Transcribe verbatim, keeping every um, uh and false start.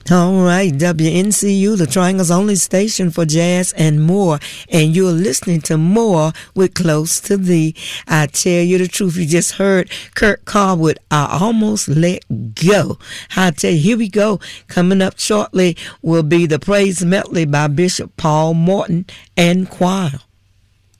All right, W N C U, the Triangle's only station for jazz and more. And you're listening to More with Close to Thee. I tell you the truth, you just heard Kurt Carr with I Almost Let Go. I tell you, here we go. Coming up shortly will be the Praise Medley by Bishop Paul Morton and Choir.